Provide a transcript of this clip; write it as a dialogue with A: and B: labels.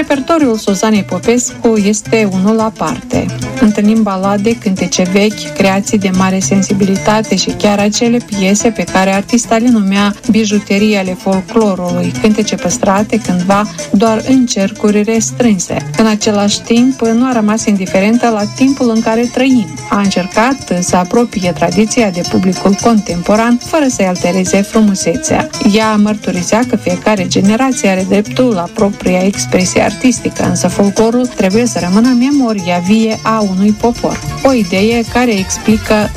A: Repertoriul Suzanei Popescu este unul aparte. Întâlnim balade, cântece vechi, creații de mare sensibilitate și chiar acele piese pe care artista le numea bijuterii ale folclorului, cântece păstrate cândva doar în cercuri restrânse. În același timp, nu a rămas indiferentă la timpul în care trăim. A încercat să apropie tradiția de publicul contemporan, fără să-i altereze frumusețea. Ea mărturisea că fiecare generație are dreptul la propria expresie artistică, însă folclorul trebuie să rămână memoria vie a unui popor. O idee care explică